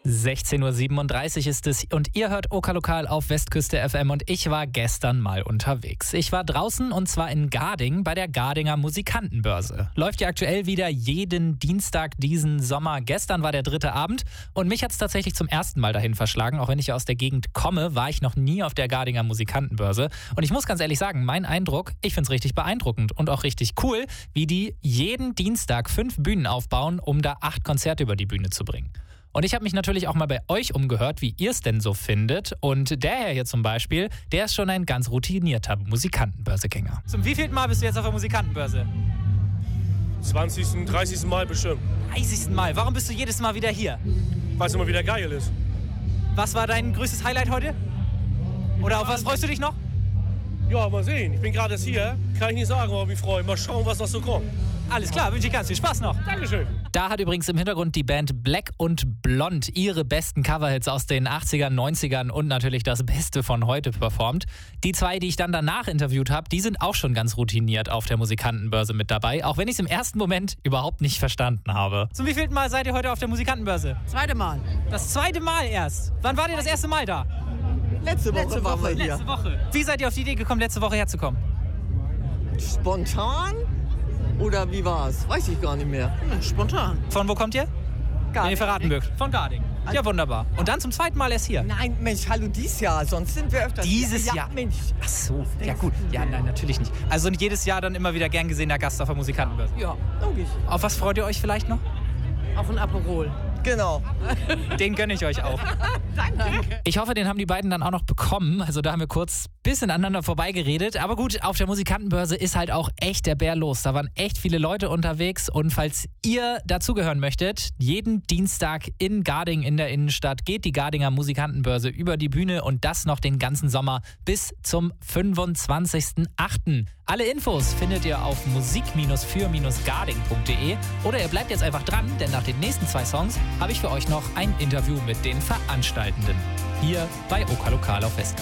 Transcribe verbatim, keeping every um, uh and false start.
sechzehn Uhr siebenunddreißig ist es und ihr hört Oka Lokal auf Westküste F M und ich war gestern mal unterwegs. Ich war draußen und zwar in Garding bei der Gardinger Musikantenbörse. Läuft ja aktuell wieder jeden Dienstag diesen Sommer. Gestern war der dritte Abend und mich hat es tatsächlich zum ersten Mal dahin verschlagen. Auch wenn ich ja aus der Gegend komme, war ich noch nie auf der Gardinger Musikantenbörse. Und ich muss ganz ehrlich sagen, mein Eindruck, ich finde es richtig beeindruckend und auch richtig cool, wie die jeden Dienstag fünf Bühnen aufbauen, um da acht Konzerte über die Bühne zu bringen. Und ich habe mich natürlich auch mal bei euch umgehört, wie ihr es denn so findet. Und der Herr hier zum Beispiel, der ist schon ein ganz routinierter Musikantenbörsegänger. Zum wievielten Mal bist du jetzt auf der Musikantenbörse? zwanzigsten, dreißigsten Mal bestimmt. dreißigsten Mal. Warum bist du jedes Mal wieder hier? Weil es immer wieder geil ist. Was war dein größtes Highlight heute? Oder auf was freust du dich noch? Ja, mal sehen. Ich bin gerade jetzt hier. Kann ich nicht sagen, aber ich freue mich. Mal schauen, was noch so kommt. Alles klar, wünsche ich ganz viel Spaß noch. Dankeschön. Da hat übrigens im Hintergrund die Band Black und Blond ihre besten Coverhits aus den achtzigern, neunzigern und natürlich das Beste von heute performt. Die zwei, die ich dann danach interviewt habe, die sind auch schon ganz routiniert auf der Musikantenbörse mit dabei, auch wenn ich es im ersten Moment überhaupt nicht verstanden habe. Zum wievielten Mal seid ihr heute auf der Musikantenbörse? Zweite Mal. Das zweite Mal erst. Wann wart ihr das erste Mal da? Letzte Woche, Letzte waren Woche. wir hier. Letzte Woche. Wie seid ihr auf die Idee gekommen, letzte Woche herzukommen? Spontan? Oder wie war's? Weiß ich gar nicht mehr. Spontan. Von wo kommt ihr? Wenn ihr verraten mögt. Von Garding. Ja, wunderbar. Und dann zum zweiten Mal erst hier. Nein, Mensch, hallo, dieses Jahr. Sonst sind wir öfter Dieses ja, Jahr? Mensch. Ach so, ja gut. Ja, nein, natürlich nicht. Also jedes Jahr dann immer wieder gern gesehener Gast auf der Musikantenbörse. Ja, logisch. Auf was freut ihr euch vielleicht noch? Auf ein Aperol. Genau. Den gönne ich euch auch. Danke. Ich hoffe, den haben die beiden dann auch noch bekommen. Also da haben wir kurz ein bisschen aneinander vorbeigeredet. Aber gut, auf der Musikantenbörse ist halt auch echt der Bär los. Da waren echt viele Leute unterwegs. Und falls ihr dazugehören möchtet, jeden Dienstag in Garding in der Innenstadt geht die Gardinger Musikantenbörse über die Bühne und das noch den ganzen Sommer bis zum fünfundzwanzigsten achten Alle Infos findet ihr auf musik für garding punkt de oder ihr bleibt jetzt einfach dran, denn nach den nächsten zwei Songs habe ich für euch noch ein Interview mit den Veranstaltenden. Hier bei Oka Lokal auf Westküste.